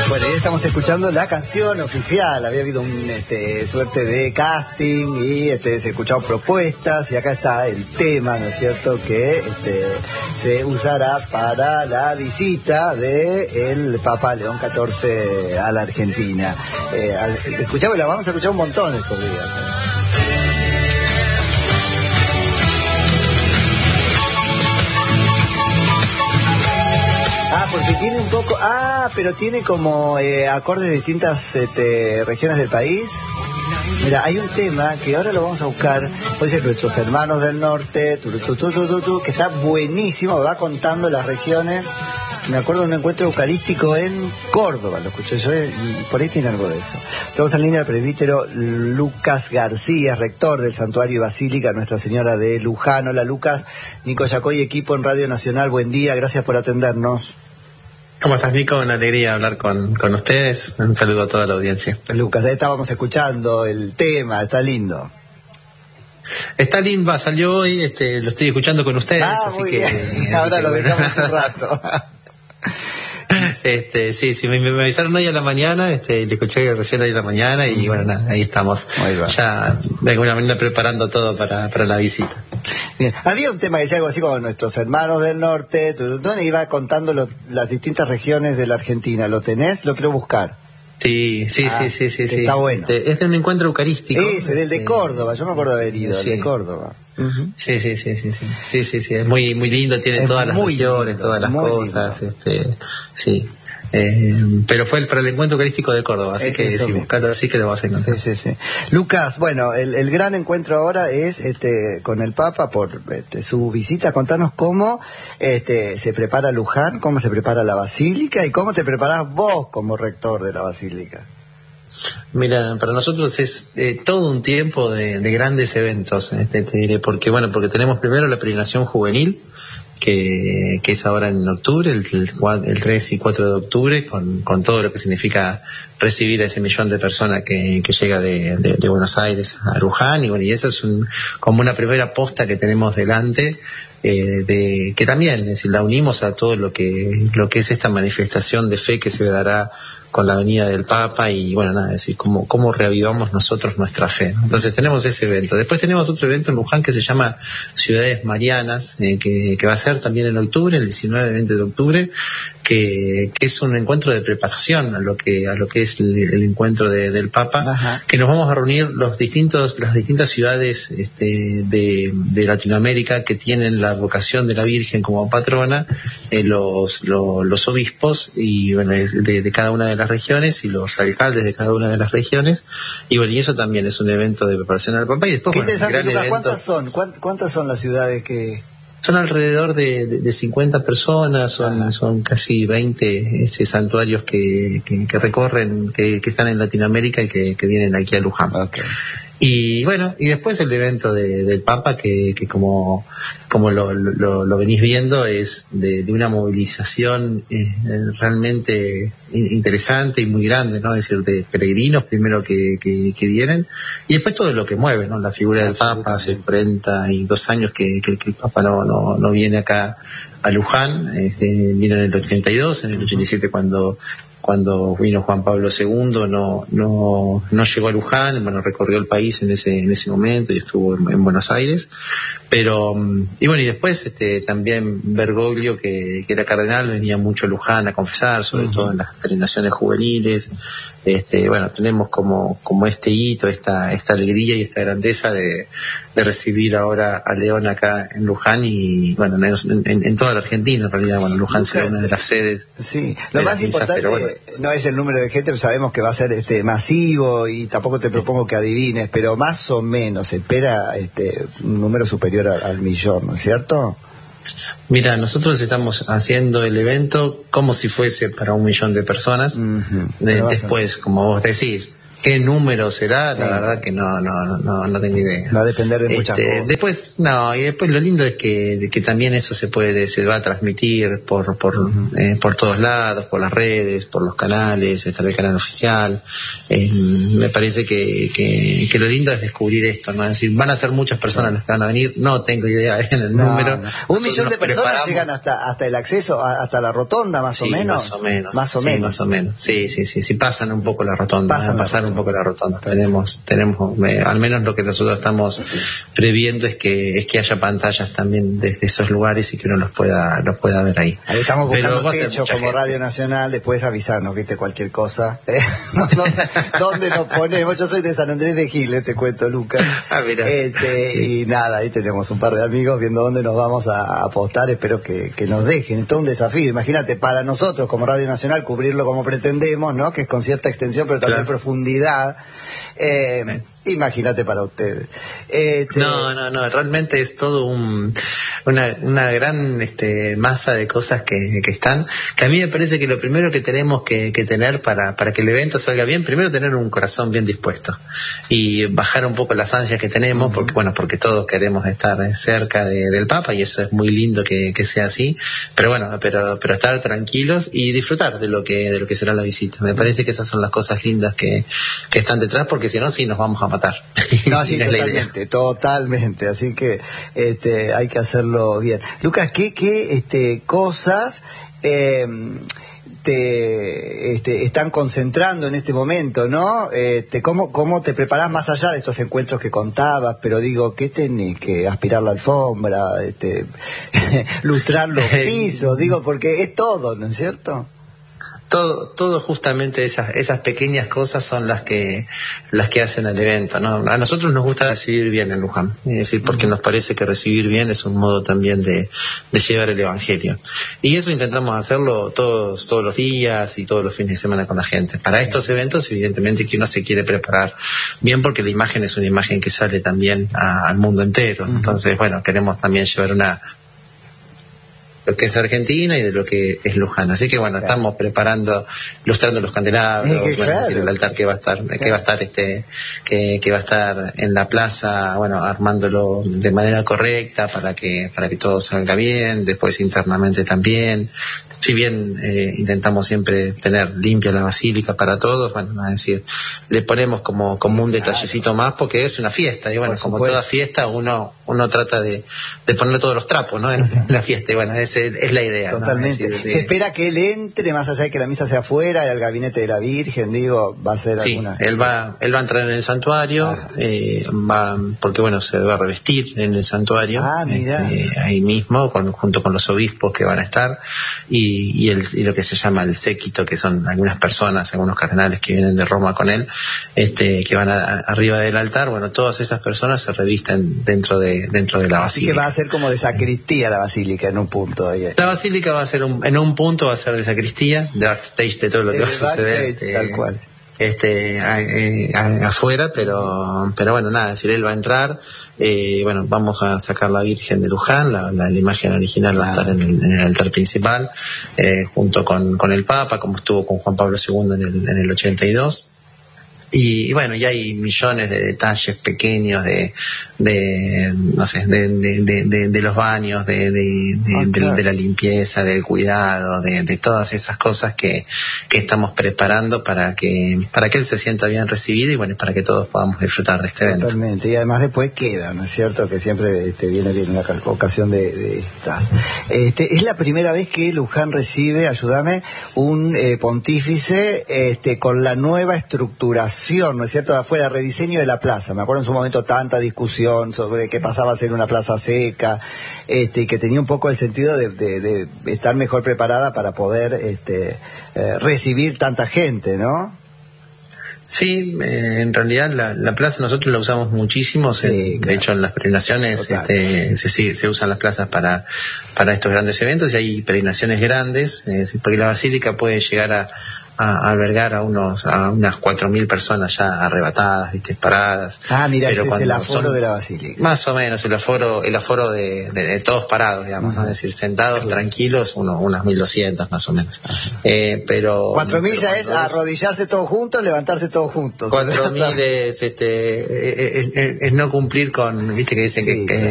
Bueno, ya estamos escuchando la canción oficial. Había habido un suerte de casting y se escucharon propuestas y acá está el tema, ¿no es cierto?, que se usará para la visita del Papa León XIV a la Argentina. Escuchamos, la vamos a escuchar un montón estos días. Porque tiene un poco... pero tiene como acordes de distintas regiones del país. Mira, hay un tema que ahora lo vamos a buscar, puede ser Nuestros Hermanos del Norte, que está buenísimo, va contando las regiones. Me acuerdo de un encuentro eucarístico en Córdoba, lo escuché yo, y por ahí tiene algo de eso. Estamos en línea al presbítero Lucas García, rector del Santuario y Basílica Nuestra Señora de Luján. Hola Lucas, Nico Yacoy, equipo en Radio Nacional, buen día, gracias por atendernos. ¿Cómo estás, Nico? Una alegría hablar con ustedes. Un saludo a toda la audiencia. Lucas, ahí estábamos escuchando el tema, está lindo. Está lindo, salió hoy, lo estoy escuchando con ustedes. Así muy que, bien. Ahora lo dejamos un rato. Sí, me avisaron hoy a la mañana, le escuché recién hoy a la mañana y bueno, nada, ahí estamos. Ya de alguna manera preparando todo para la visita. Bien. Había un tema que decía algo así como Nuestros Hermanos del Norte, y iba contando las distintas regiones de la Argentina. ¿Lo tenés? Lo quiero buscar. Sí. Está bueno. Es de un encuentro eucarístico. El de Córdoba, yo me acuerdo de haber ido, sí. El de Córdoba. Uh-huh. Sí, es muy lindo, tiene todas las regiones, todas las cosas, sí. Pero fue para el encuentro eucarístico de Córdoba, así que si buscarlo así que lo vas a encontrar. Sí. Lucas, bueno, el gran encuentro ahora es con el Papa por su visita. Contanos cómo se prepara Luján, cómo se prepara la Basílica y cómo te preparás vos como rector de la Basílica. Mira, para nosotros es todo un tiempo de grandes eventos, te diré, porque tenemos primero la peregrinación juvenil, que es ahora en octubre, el 3 y 4 de octubre, con todo lo que significa recibir a ese millón de personas que llega de Buenos Aires a Luján, y eso es como una primera posta que tenemos delante, que también, es decir, la unimos a todo lo que es esta manifestación de fe que se dará con la venida del Papa y es decir, cómo reavivamos nosotros nuestra fe. Entonces tenemos ese evento. Después tenemos otro evento en Luján que se llama Ciudades Marianas, que va a ser también en octubre, el 19 y 20 de octubre, que es un encuentro de preparación a lo que es el encuentro del Papa. Ajá. Que nos vamos a reunir las distintas ciudades de Latinoamérica que tienen la vocación de la Virgen como patrona, los obispos y de cada una de las regiones y los alcaldes de cada una de las regiones, y eso también es un evento de preparación al Papa. Y después, qué interesante, Lucas, ¿cuántas son las ciudades que...? Son alrededor de 50 personas, son casi 20 santuarios que recorren, que están en Latinoamérica y que vienen aquí a Luján. Okay. Y después el evento del Papa que como lo venís viendo es de una movilización realmente interesante y muy grande, ¿no? Es decir, de peregrinos primero que vienen y después todo lo que mueve, ¿no? La figura del Papa, hace 42 años que el Papa no viene acá a Luján, vino en el 82, en el 87 cuando vino Juan Pablo II, no llegó a Luján, recorrió el país en ese momento y estuvo en Buenos Aires, pero y después también Bergoglio, que era cardenal, venía mucho a Luján a confesar, sobre todo en las peregrinaciones juveniles. Tenemos como este hito, esta alegría y esta grandeza de recibir ahora a León acá en Luján y en toda la Argentina en realidad. Luján será una de las sedes. Sí, lo más importante no es el número de gente, sabemos que va a ser masivo y tampoco te propongo que adivines, pero más o menos se espera un número superior al millón, ¿no es cierto? Mira, nosotros estamos haciendo el evento como si fuese para 1 millón de personas. Uh-huh. Después, como vos decís, ¿Qué número será? La verdad que no tengo idea. Va a depender de muchas cosas. Después lo lindo es que también eso se va a transmitir por todos lados, por las redes, por los canales, está el canal oficial. Me parece que lo lindo es descubrir esto, ¿no? Es decir, van a ser muchas personas las que van a venir, no tengo idea en el número. No. 1 millón de personas llegan hasta el acceso, hasta la rotonda, más o menos. Más o menos. Sí, pasan un poco la rotonda, pasar un poco la rotonda. Tenemos al menos lo que nosotros estamos previendo es que haya pantallas también desde esos lugares y que uno los pueda ver ahí. Ahí estamos buscando techo como gente. Radio Nacional, después avisarnos, viste, cualquier cosa. ¿Dónde nos ponemos? Yo soy de San Andrés de Giles, te cuento, Lucas. Mira. Y nada, ahí tenemos un par de amigos viendo dónde nos vamos a apostar. Espero que nos dejen. Es todo un desafío. Imagínate, para nosotros como Radio Nacional cubrirlo como pretendemos, ¿no? Que es con cierta extensión pero también profundidad. Imagínate para ustedes. No, realmente es todo una gran masa de cosas que están, que a mí me parece que lo primero que tenemos que tener para que el evento salga bien, primero tener un corazón bien dispuesto y bajar un poco las ansias que tenemos, porque todos queremos estar cerca del Papa y eso es muy lindo que sea así, pero estar tranquilos y disfrutar de lo que será la visita. Me parece que esas son las cosas lindas que están detrás, porque si no, sí nos vamos a matar. No, sí, totalmente. Así que hay que hacerlo bien. Lucas, ¿qué cosas te están concentrando en este momento, ¿no? ¿Cómo te preparás más allá de estos encuentros que contabas? Pero digo, ¿qué tenés que aspirar la alfombra, lustrar los pisos? Digo, porque es todo, ¿no es cierto? Todo justamente esas pequeñas cosas son las que hacen el evento, ¿no? A nosotros nos gusta recibir bien en Luján, es decir, porque nos parece que recibir bien es un modo también de llevar el evangelio. Y eso intentamos hacerlo todos los días y todos los fines de semana con la gente. Para estos eventos, evidentemente que uno se quiere preparar bien, porque la imagen es una imagen que sale también al mundo entero. Entonces, queremos también llevar lo que es Argentina y de lo que es Luján. Así que estamos preparando, ilustrando los candelabros, el altar que va a estar en la plaza, armándolo de manera correcta para que todo salga bien, después internamente también. Si bien intentamos siempre tener limpia la basílica para todos, es decir, le ponemos como un detallecito más, porque es una fiesta, y como toda fiesta uno trata de poner todos los trapos, ¿no? En la fiesta, y es la idea. Totalmente. ¿No? Se espera que él entre, más allá de que la misa sea afuera, al gabinete de la Virgen, va a ser alguna... Sí, él va a entrar en el santuario, porque se va a revestir en el santuario, ahí mismo, junto con los obispos que van a estar, y lo que se llama el séquito, que son algunas personas, algunos cardenales que vienen de Roma con él, que van arriba del altar. Todas esas personas se revisten dentro de la basílica. Así que va a ser como de sacristía la basílica en un punto ahí. La basílica va a ser en un punto va a ser de sacristía, de backstage, de todo lo que va a suceder. Tal cual. Afuera, pero es decir, él va a entrar, vamos a sacar la Virgen de Luján, la imagen original va a estar en el altar principal, junto con el Papa, como estuvo con Juan Pablo II en el 82. Y ya hay millones de detalles pequeños de los baños, de la limpieza, del cuidado, de todas esas cosas que estamos preparando para que él se sienta bien recibido y para que todos podamos disfrutar de este evento. Totalmente, y además después queda, ¿no es cierto? Que siempre viene bien una ocasión de estas. Es la primera vez que Luján recibe, ayúdame, un pontífice con la nueva estructuración, ¿no es cierto?, de afuera, rediseño de la plaza. Me acuerdo en su momento tanta discusión sobre qué pasaba a ser una plaza seca, que tenía un poco el sentido de estar mejor preparada para poder recibir tanta gente, ¿no? Sí, en realidad la plaza nosotros la usamos muchísimo, de hecho en las peregrinaciones se usan las plazas para estos grandes eventos, y hay peregrinaciones grandes, porque la basílica puede llegar a albergar a unas 4.000 personas ya arrebatadas, viste, paradas. Mira, ese es el aforo de la Basílica. Más o menos el aforo de todos parados, digamos, ¿no? Es decir, sentados, tranquilos, unas 1.200 más o menos. Pero 4.000 ya es arrodillarse todos juntos, levantarse todos juntos. 4.000 es no cumplir con, viste que dicen que